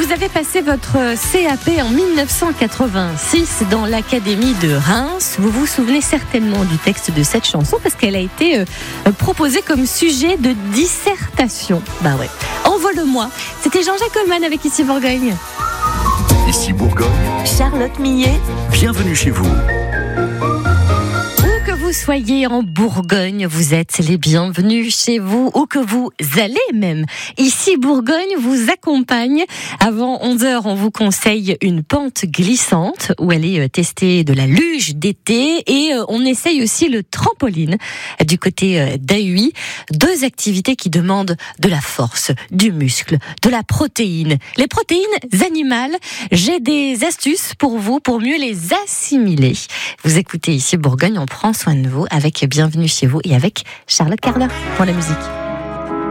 vous avez passé votre CAP en 1986 dans l'Académie de Reims, vous vous souvenez certainement du texte de cette chanson parce qu'elle a été proposée comme sujet de dissertation. Bah ouais. Envole-moi. C'était Jean-Jacques Goldman avec Ici Bourgogne. Ici Bourgogne, Charlotte Millet. bienvenue chez vous. Où que vous soyez en Bourgogne, vous êtes les bienvenus chez vous, où que vous allez même. Ici Bourgogne vous accompagne. Avant 11h, on vous conseille une pente glissante où aller tester de la luge d'été et on essaye aussi le trampoline du côté d'Ahui. Deux activités qui demandent de la force, du muscle, de la protéine. Les protéines animales, j'ai des astuces pour vous pour mieux les assimiler. Vous écoutez Ici Bourgogne, on prend soin de vous avec Bienvenue chez vous et avec Charlotte Carder pour la musique.